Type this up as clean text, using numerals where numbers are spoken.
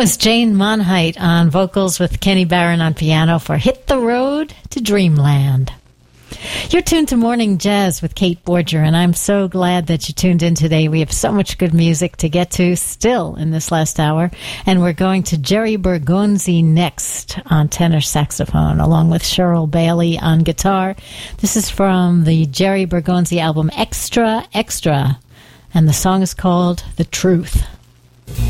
was Jane Monheit on vocals with Kenny Barron on piano for Hit the Road to Dreamland. You're tuned to Morning Jazz with Kate Borger, and I'm so glad that you tuned in today. We have so much good music to get to still in this last hour, and we're going to Jerry Bergonzi next on tenor saxophone, along with Cheryl Bailey on guitar. This is from the Jerry Bergonzi album Extra Extra, and the song is called The Truth.